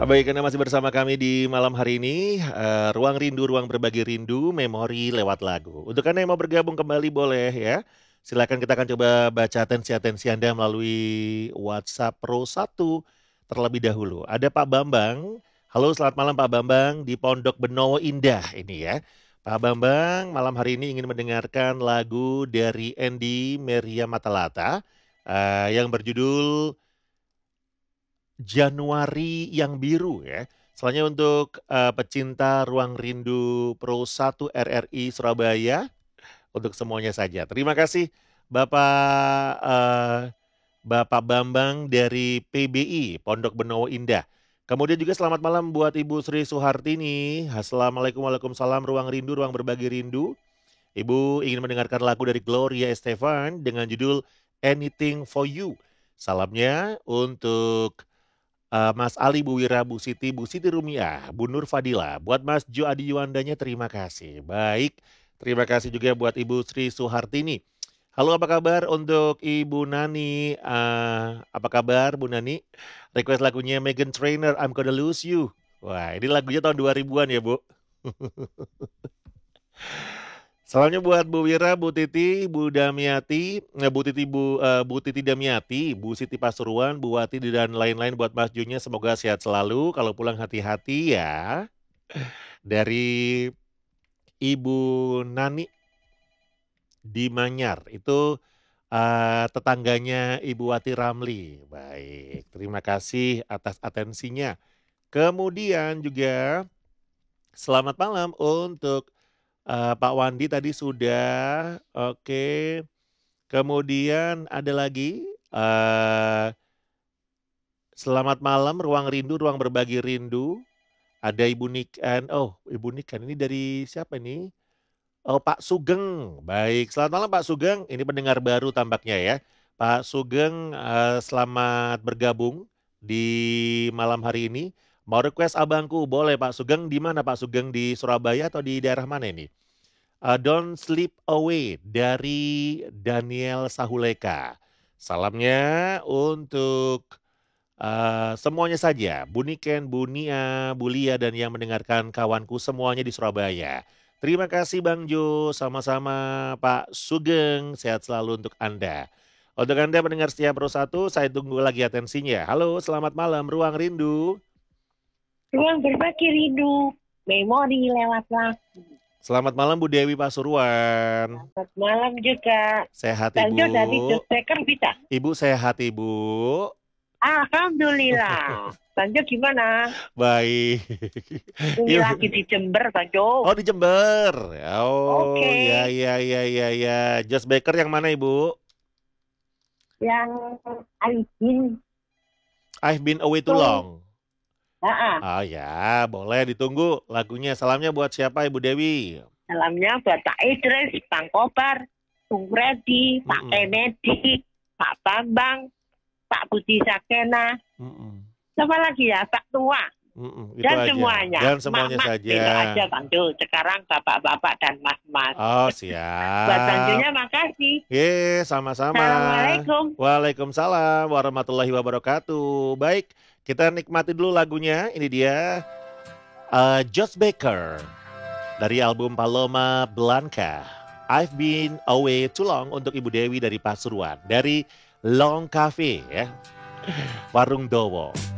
Baik, Anda masih bersama kami di malam hari ini, Ruang Rindu, Ruang Berbagi Rindu, Memori lewat lagu. Untuk Anda yang mau bergabung kembali boleh ya, silakan kita akan coba baca atensi-atensi Anda melalui WhatsApp Pro 1 terlebih dahulu. Ada Pak Bambang, halo selamat malam Pak Bambang di Pondok Benowo Indah ini ya. Pak Bambang malam hari ini ingin mendengarkan lagu dari Andy Meria Matalata yang berjudul Januari yang Biru ya. Soalnya untuk pecinta Ruang Rindu Pro 1 RRI Surabaya, untuk semuanya saja. Terima kasih Bapak Bapak Bambang dari PBI Pondok Benowo Indah. Kemudian juga selamat malam buat Ibu Sri Suhartini. Assalamualaikum Waalaikumsalam Ruang Rindu, Ruang Berbagi Rindu. Ibu ingin mendengarkan lagu dari Gloria Estefan dengan judul Anything for You. Salamnya untuk Mas Ali, Bu Wira, Bu Siti Rumiah, Bu Nur Fadila, buat Mas Jo Adi Yuwandanya terima kasih. Baik, terima kasih juga buat Ibu Sri Suhartini. Halo, apa kabar untuk Ibu Nani? Apa kabar Bu Nani? Request lagunya Meghan Trainor, I'm Gonna Lose You. Wah, ini lagunya tahun 2000-an ya Bu. Salamnya buat Bu Wira, Bu Titi, Bu Damiati, Bu Titi Damiati, Bu Siti Pasuruan, Bu Wati dan lain-lain buat Mas Junya semoga sehat selalu. Kalau pulang hati-hati ya. Dari Ibu Nani di Manyar itu tetangganya Ibu Wati Ramli. Baik, terima kasih atas atensinya. Kemudian juga selamat malam untuk Pak Wandi tadi sudah, oke. Kemudian ada lagi, selamat malam Ruang Rindu, Ruang Berbagi Rindu. Ada Ibu Niken ini dari siapa ini? Oh, Pak Sugeng. Baik, selamat malam Pak Sugeng. Ini pendengar baru tampaknya ya. Pak Sugeng, selamat bergabung di malam hari ini. Mau request abangku, boleh Pak Sugeng. Di mana Pak Sugeng? Di Surabaya atau di daerah mana ini? Don't Sleep Away dari Daniel Sahuleka. Salamnya untuk semuanya saja, Bu Niken, Bu Nia, Bu Lia, dan yang mendengarkan kawanku semuanya di Surabaya. Terima kasih Bang Jo, sama-sama Pak Sugeng, sehat selalu untuk Anda. Untuk Anda pendengar setia Pro 1, saya tunggu lagi atensinya. Halo, selamat malam, Ruang Rindu. Ruang Berbagi Rindu, Memori lewat lagu. Selamat malam Bu Dewi Pasuruan. Selamat malam juga. Sehat Bang Jo dari Ibu? Jogja bisa? Ibu sehat Ibu? Alhamdulillah. Bang Jo gimana? Baik. Ini lagi di Jember, Bang Jo. Oh di Jember. Oh Oke. ya. Just Baker yang mana Ibu? Yang I've been away too long. Ah. Oh ya, boleh ditunggu lagunya. Salamnya buat siapa Ibu Dewi? Salamnya buat Pak Idris, Bang Kobar, Bung Freddy, Pak Kennedy, Pak Bambang, Pak Budi Sakena. Siapa lagi ya? Pak Tua. Dan aja. semuanya. Dan semuanya Mak-mak, saja. Beda aja Bang Jo. Sekarang bapak-bapak dan mas-mas. Oh siap. Buat Bang Jonya makasih. Sama-sama. Assalamualaikum. Waalaikumsalam warahmatullahi wabarakatuh. Baik, kita nikmati dulu lagunya. Ini dia Josh Baker dari album Paloma Blanca. I've been away too long untuk Ibu Dewi dari Pasuruan. Dari Long Cafe ya. Warung Dowo.